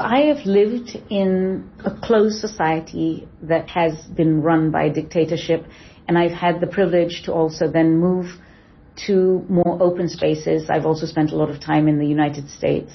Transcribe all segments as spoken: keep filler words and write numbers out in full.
I have lived in a closed society that has been run by dictatorship, and I've had the privilege to also then move to more open spaces. I've also spent a lot of time in the United States,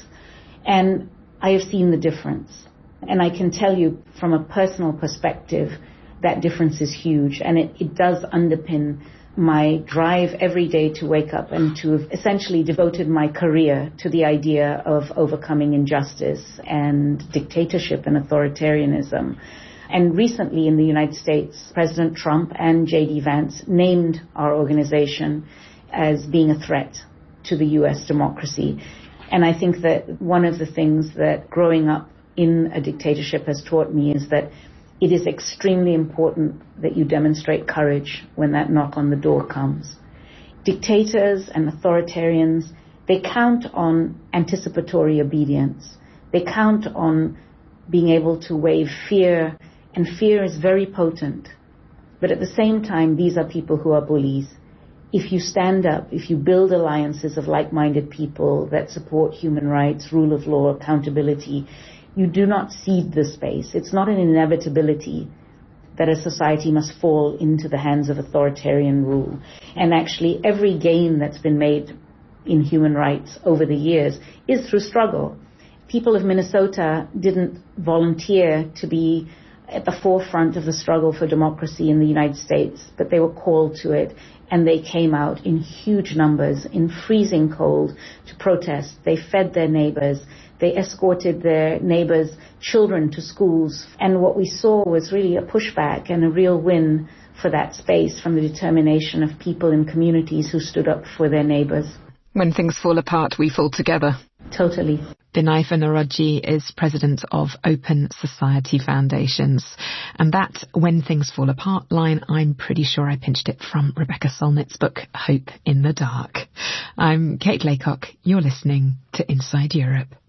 and I have seen the difference. And I can tell you from a personal perspective, that difference is huge, and it, it does underpin my drive every day to wake up and to have essentially devoted my career to the idea of overcoming injustice and dictatorship and authoritarianism. And recently in the United States, President Trump and J D Vance named our organization as being a threat to the U S democracy. And I think that one of the things that growing up in a dictatorship has taught me is that it is extremely important that you demonstrate courage when that knock on the door comes. Dictators and authoritarians, they count on anticipatory obedience. They count on being able to wave fear, and fear is very potent. But at the same time, these are people who are bullies. If you stand up, if you build alliances of like-minded people that support human rights, rule of law, accountability, you do not cede the space. It's not an inevitability that a society must fall into the hands of authoritarian rule. And actually, every gain that's been made in human rights over the years is through struggle. People of Minnesota didn't volunteer to be at the forefront of the struggle for democracy in the United States, but they were called to it, and they came out in huge numbers, in freezing cold, to protest. They fed their neighbors. They escorted their neighbors' children to schools. And what we saw was really a pushback and a real win for that space from the determination of people in communities who stood up for their neighbors. When things fall apart, we fall together. Totally. Binay Funarojì is president of Open Society Foundations. And that When Things Fall Apart line, I'm pretty sure I pinched it from Rebecca Solnit's book, Hope in the Dark. I'm Kate Laycock. You're listening to Inside Europe.